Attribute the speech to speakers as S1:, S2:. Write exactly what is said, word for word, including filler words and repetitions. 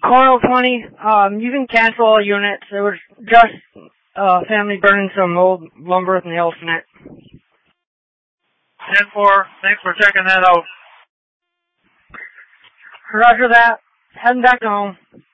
S1: Coral twenty, um, you can cancel all units. It was just uh, family burning some old lumber with nails in it.
S2: ten four, thanks for checking that out.
S1: Roger that. Heading back home.